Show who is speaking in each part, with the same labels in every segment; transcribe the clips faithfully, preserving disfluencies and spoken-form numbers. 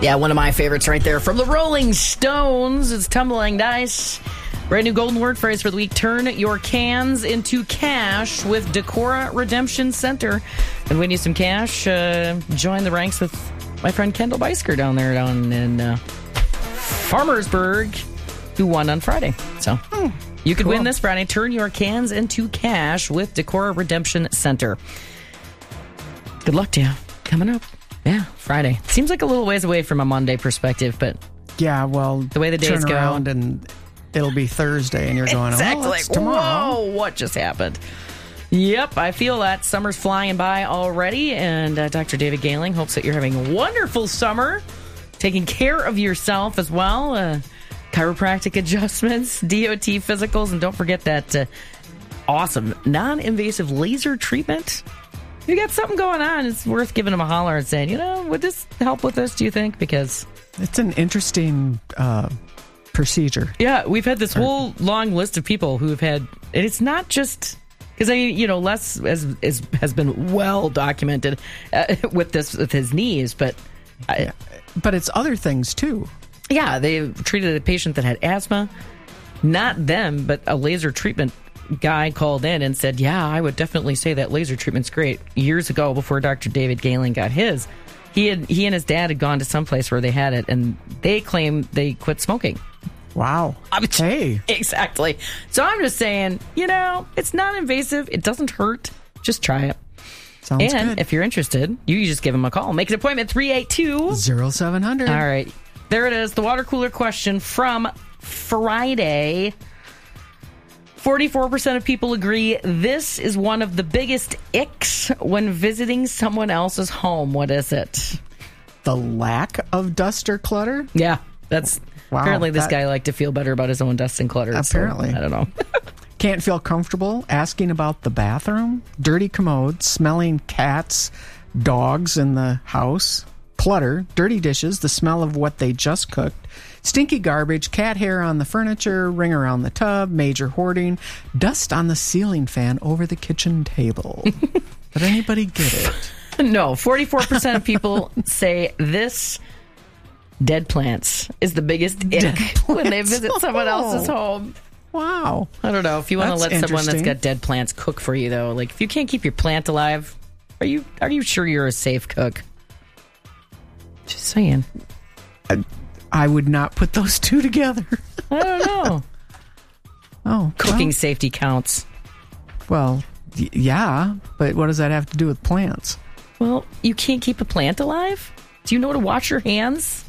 Speaker 1: Yeah, one of my favorites right there from the Rolling Stones. It's Tumbling Dice. Brand new golden word phrase for the week. Turn your cans into cash with Decorah Redemption Center. And win you some cash. Uh, join the ranks with my friend Kendall Beisker down there down in uh, Farmersburg, who won on Friday. So hmm, you could cool. win this Friday. Turn your cans into cash with Decorah Redemption Center. Good luck to you. Coming up. Yeah, Friday. Seems like a little ways away from a Monday perspective, but
Speaker 2: yeah, well,
Speaker 1: the way the days
Speaker 2: turn
Speaker 1: go,
Speaker 2: around and it'll be Thursday, and you're going,
Speaker 1: exactly.
Speaker 2: oh, it's tomorrow.
Speaker 1: Whoa, what just happened? Yep, I feel that summer's flying by already, and uh, Doctor David Gailing hopes that you're having a wonderful summer, taking care of yourself as well. Uh, chiropractic adjustments, D O T physicals, and don't forget that uh, awesome non-invasive laser treatment. You got something going on, it's worth giving them a holler and saying, you know, would this help with this, do you think? Because
Speaker 2: it's an interesting uh, procedure.
Speaker 1: Yeah, we've had this whole long list of people who have had, and it's not just, because, I mean, you know, Les has, is, has been well documented uh, with this, with his knees, but...
Speaker 2: Yeah. But it's other things, too.
Speaker 1: Yeah, they treated a patient that had asthma. Not them, but a laser treatment guy called in and said, yeah, I would definitely say that laser treatment's great. Years ago, before Doctor David Gailing got his, he had he and his dad had gone to some place where they had it, and they claim they quit smoking.
Speaker 2: Wow.
Speaker 1: I'm,
Speaker 2: hey.
Speaker 1: Exactly. So I'm just saying, you know, it's not invasive. It doesn't hurt. Just try it.
Speaker 2: Sounds
Speaker 1: and
Speaker 2: good.
Speaker 1: if you're interested, you just give them a call. Make an appointment, three eight two
Speaker 2: oh seven hundred.
Speaker 1: All right. There it is. The water cooler question from Friday. forty-four percent of people agree this is one of the biggest icks when visiting someone else's home. What is it?
Speaker 2: The lack of dust or clutter?
Speaker 1: Yeah, that's
Speaker 2: wow,
Speaker 1: apparently this
Speaker 2: that,
Speaker 1: guy liked to feel better about his own dust and clutter.
Speaker 2: Apparently.
Speaker 1: So, I don't know.
Speaker 2: Can't feel comfortable asking about the bathroom, dirty commode, smelling cats, dogs in the house, clutter, dirty dishes, the smell of what they just cooked, stinky garbage, cat hair on the furniture, ring around the tub, major hoarding, dust on the ceiling fan over the kitchen table. Did anybody get it?
Speaker 1: No, forty-four percent of people say this dead plants is the biggest ick when they visit someone else's home.
Speaker 2: Wow.
Speaker 1: I don't know. If you want to
Speaker 2: That's
Speaker 1: let someone that's got dead plants cook for you, though, like if you can't keep your plant alive, are you are you sure you're a safe cook? Just saying.
Speaker 2: I, I would not put those two together.
Speaker 1: I don't know.
Speaker 2: Oh,
Speaker 1: cooking
Speaker 2: well,
Speaker 1: safety counts.
Speaker 2: Well, y- yeah, but what does that have to do with plants?
Speaker 1: Well, you can't keep a plant alive? Do you know to wash your hands?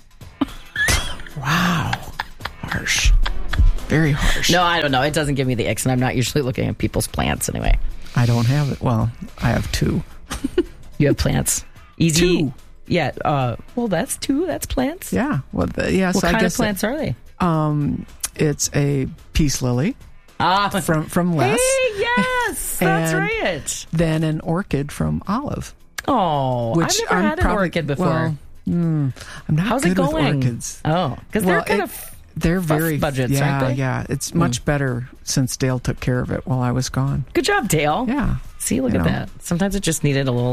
Speaker 2: Wow. Harsh. Very harsh.
Speaker 1: No, I don't know. It doesn't give me the icks, and I'm not usually looking at people's plants anyway.
Speaker 2: I don't have it. Well, I have two.
Speaker 1: You have plants. Easy.
Speaker 2: Two.
Speaker 1: Yeah. Uh, well, that's two. That's plants.
Speaker 2: Yeah. Well, the, yes.
Speaker 1: What
Speaker 2: I
Speaker 1: kind
Speaker 2: guess
Speaker 1: of plants it, are they?
Speaker 2: Um, it's a peace lily.
Speaker 1: Ah,
Speaker 2: from from Les.
Speaker 1: Hey, yes, that's right.
Speaker 2: Then an orchid from Olive.
Speaker 1: Oh,
Speaker 2: which
Speaker 1: I've never
Speaker 2: I'm
Speaker 1: had
Speaker 2: probably,
Speaker 1: an orchid before.
Speaker 2: Well, mm, I'm not
Speaker 1: How's
Speaker 2: good
Speaker 1: it going?
Speaker 2: with orchids.
Speaker 1: Oh, because
Speaker 2: well,
Speaker 1: they're kind
Speaker 2: it,
Speaker 1: of
Speaker 2: they're very
Speaker 1: budgets,
Speaker 2: yeah,
Speaker 1: aren't they?
Speaker 2: Yeah, it's much mm. better since Dale took care of it while I was gone.
Speaker 1: Good job, Dale.
Speaker 2: Yeah.
Speaker 1: See, look
Speaker 2: you
Speaker 1: at
Speaker 2: know.
Speaker 1: that. Sometimes it just needed a little